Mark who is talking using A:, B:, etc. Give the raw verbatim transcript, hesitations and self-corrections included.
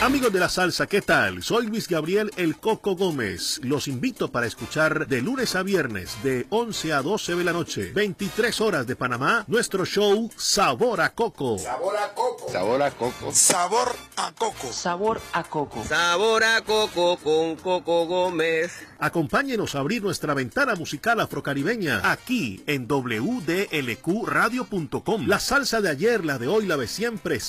A: Amigos de la salsa, ¿qué tal? Soy Luis Gabriel El Coco Gómez. Los invito para escuchar de lunes a viernes de once a doce de la noche, veintitrés horas de Panamá, nuestro show Sabor a Coco.
B: Sabor a Coco.
C: Sabor a Coco.
B: Sabor a Coco.
D: Sabor a Coco.
C: Sabor a Coco con Coco Gómez.
A: Acompáñenos a abrir nuestra ventana musical afrocaribeña aquí en doble u D L Q radio punto com. La salsa de ayer, la de hoy, la de siempre